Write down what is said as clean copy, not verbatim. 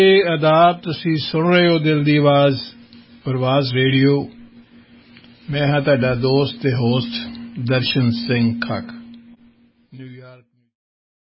ਆਦਾਬ ਤੁਸੀਂ ਸੁਣ ਰਹੇ ਹੋ ਦਿਲ ਦੀ ਆਵਾਜ਼ ਪ੍ਰਵਾਜ਼ ਰੇਡੀਓ ਮੈਂ ਹਾਂ ਤੁਹਾਡਾ ਦੋਸਤ ਤੇ ਹੋਸਟ ਦਰਸ਼ਨ ਸਿੰਘ ਕਾਕਾ